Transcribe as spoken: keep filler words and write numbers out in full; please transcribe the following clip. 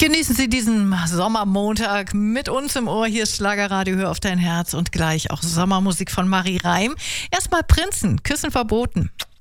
Genießen Sie diesen Sommermontag mit uns im Ohr. Hier ist Schlagerradio, hör auf dein Herz und gleich auch Sommermusik von Marie Reim. Erstmal Prinzen, Küssen verboten.